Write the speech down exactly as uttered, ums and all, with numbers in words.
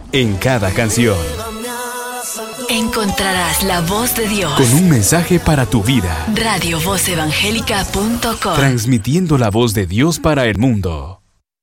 En cada canción encontrarás la voz de Dios. con un mensaje para tu vida. radio voz evangélica punto com. Transmitiendo la voz de Dios para el mundo.